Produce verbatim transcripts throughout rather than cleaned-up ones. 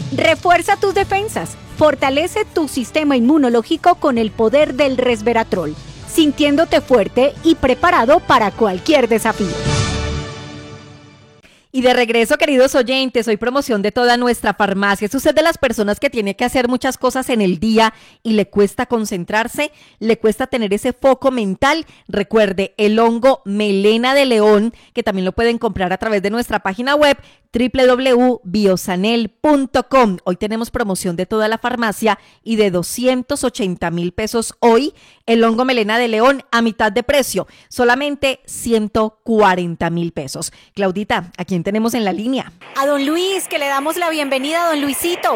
Refuerza tus defensas. Fortalece tu sistema inmunológico con el poder del resveratrol, sintiéndote fuerte y preparado para cualquier desafío. Y de regreso, queridos oyentes, hoy promoción de toda nuestra farmacia. ¿Es usted de las personas que tiene que hacer muchas cosas en el día y le cuesta concentrarse? ¿Le cuesta tener ese foco mental? Recuerde, el hongo melena de león, que también lo pueden comprar a través de nuestra página web doble u doble u doble u punto biosanel punto com. Hoy tenemos promoción de toda la farmacia y de doscientos ochenta mil pesos hoy. El hongo melena de león a mitad de precio, solamente ciento cuarenta mil pesos. Claudita, ¿a quién tenemos en la línea? A don Luis, que le damos la bienvenida, don Luisito.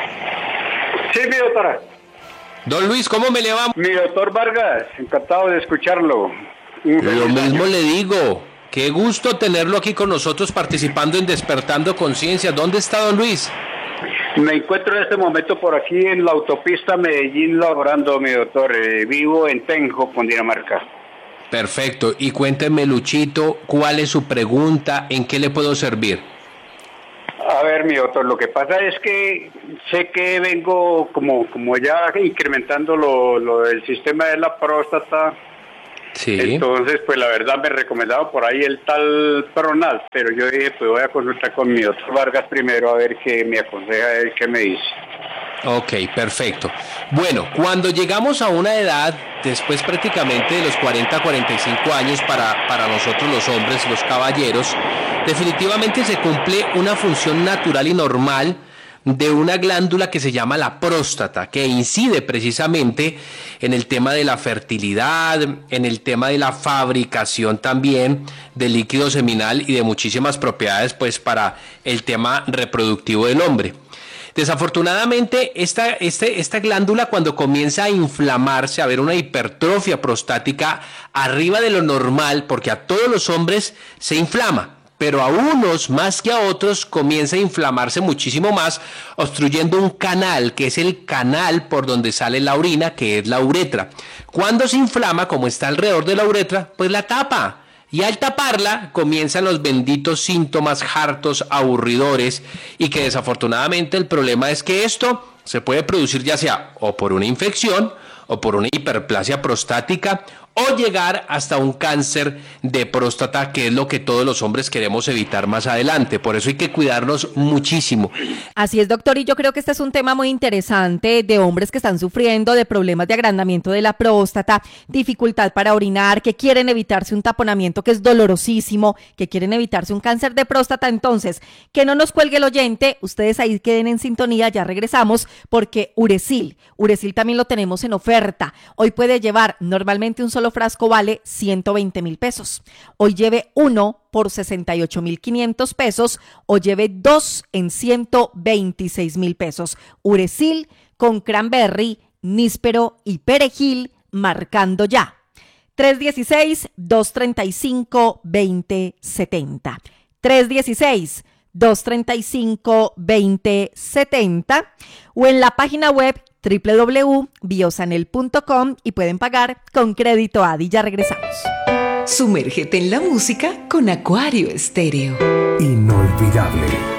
Sí, mi doctora. Don Luis, ¿cómo me le va? Mi doctor Vargas, encantado de escucharlo. Lo mismo le digo. Qué gusto tenerlo aquí con nosotros participando en Despertando Conciencia. ¿Dónde está don Luis? Me encuentro en este momento por aquí en la autopista Medellín laborando, mi doctor. Eh, vivo en Tenjo, Cundinamarca. Perfecto. Y cuénteme, Luchito, ¿cuál es su pregunta? ¿En qué le puedo servir? A ver, mi doctor, lo que pasa es que sé que vengo como, como ya incrementando lo, lo del sistema de la próstata. Sí. Entonces, pues la verdad me recomendaba por ahí el tal Pronal, pero yo dije, pues voy a consultar con mi doctor Vargas primero a ver qué me aconseja, él qué me dice. Ok, perfecto. Bueno, cuando llegamos a una edad, después prácticamente de los cuarenta, cuarenta y cinco años para, para nosotros los hombres, los caballeros, definitivamente se cumple una función natural y normal de una glándula que se llama la próstata, que incide precisamente en el tema de la fertilidad, en el tema de la fabricación también del líquido seminal y de muchísimas propiedades pues para el tema reproductivo del hombre. Desafortunadamente, esta, este, esta glándula cuando comienza a inflamarse, a haber una hipertrofia prostática arriba de lo normal, porque a todos los hombres se inflama, pero a unos más que a otros comienza a inflamarse muchísimo más, obstruyendo un canal, que es el canal por donde sale la orina, que es la uretra. Cuando se inflama, como está alrededor de la uretra, pues la tapa. Y al taparla, comienzan los benditos síntomas hartos, aburridores, y que desafortunadamente el problema es que esto se puede producir ya sea o por una infección, o por una hiperplasia prostática, o llegar hasta un cáncer de próstata, que es lo que todos los hombres queremos evitar más adelante. Por eso hay que cuidarnos muchísimo. Así es, doctor, y yo creo que este es un tema muy interesante de hombres que están sufriendo de problemas de agrandamiento de la próstata, dificultad para orinar, que quieren evitarse un taponamiento que es dolorosísimo, que quieren evitarse un cáncer de próstata. Entonces, que no nos cuelgue el oyente, ustedes ahí queden en sintonía, ya regresamos, porque Uresil, Uresil también lo tenemos en oferta. Hoy puede llevar, normalmente un solo frasco vale ciento veinte mil pesos. Hoy lleve uno por sesenta y ocho mil quinientos pesos o lleve dos en ciento veintiséis mil pesos. Uresil con cranberry, níspero y perejil, marcando ya. tres uno seis, dos tres cinco, dos cero siete cero. tres uno seis, dos tres cinco, dos cero siete cero o en la página web doble u doble u doble u punto biosanel punto com y pueden pagar con crédito A D I. Ya regresamos. Sumérgete en la música con Acuario Estéreo. Inolvidable.